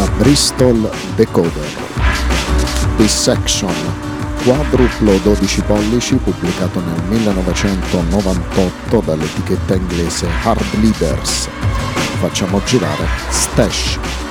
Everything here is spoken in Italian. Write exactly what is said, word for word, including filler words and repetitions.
da Bristol Decoder. Dissection, quadruplo dodici pollici, pubblicato nel millenovecentonovantotto dall'etichetta inglese Hard Leaders. Facciamo girare Stash.